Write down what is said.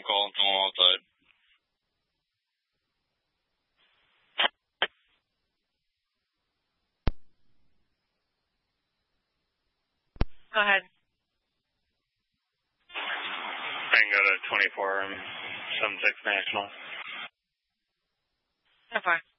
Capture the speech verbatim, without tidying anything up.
call. Someone outside. Go ahead. Tango to twenty-four and seven six National. So far.